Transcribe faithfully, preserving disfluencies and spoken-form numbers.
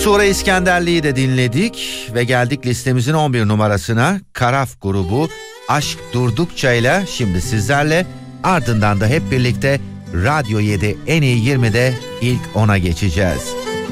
Sonra İskenderli'yi de dinledik ve geldik listemizin on bir numarasına. Karaf grubu Aşk Durdukça ile şimdi sizlerle, ardından da hep birlikte Radyo yedi en iyi yirmide ilk ona geçeceğiz.